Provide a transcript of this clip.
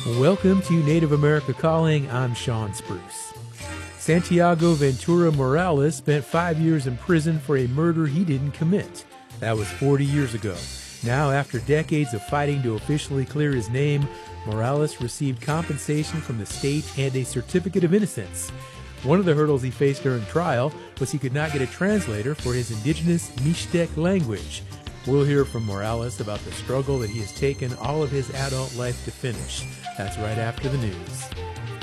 Welcome to Native America Calling. I'm Sean Spruce. Santiago Ventura Morales spent 5 years in prison for a murder he didn't commit. That was 40 years ago. Now, after decades of fighting to officially clear his name, Morales received compensation from the state and a certificate of innocence. One of the hurdles he faced during trial was he could not get a translator for his indigenous Mixtec language. We'll hear from Morales about the struggle that he has taken all of his adult life to finish. That's right after the news.